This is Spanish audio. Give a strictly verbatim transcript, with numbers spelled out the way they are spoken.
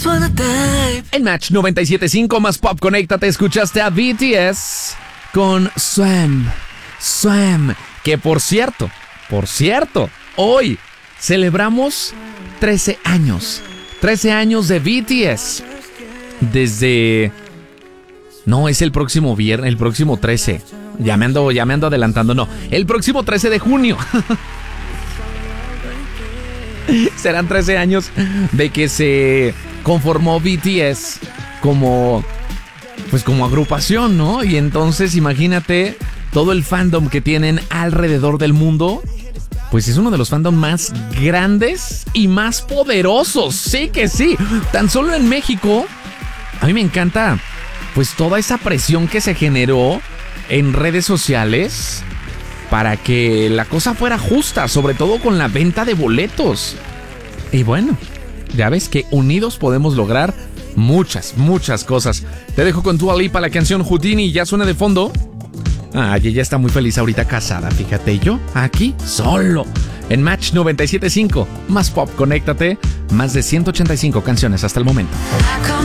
En Match noventa y siete punto cinco más Pop, conéctate, escuchaste a B T S con Swam, Swam, que por cierto, por cierto, hoy celebramos trece años, trece años de B T S, desde... No, es el próximo viernes, el próximo trece, ya me ando, ya me ando adelantando, no, el próximo trece de junio. Serán trece años de que se conformó B T S como, pues como agrupación, ¿no? Y entonces imagínate todo el fandom que tienen alrededor del mundo. Pues es uno de los fandom más grandes y más poderosos. Sí que sí. Tan solo en México, a mí me encanta pues toda esa presión que se generó en redes sociales para que la cosa fuera justa, sobre todo con la venta de boletos. Y bueno, ya ves que unidos podemos lograr muchas, muchas cosas. Te dejo con Dua Lipa, la canción Houdini, ya suena de fondo. Ay, ella está muy feliz ahorita casada, fíjate, yo aquí solo. En Match noventa y siete punto cinco, más Pop, conéctate, más de ciento ochenta y cinco canciones hasta el momento.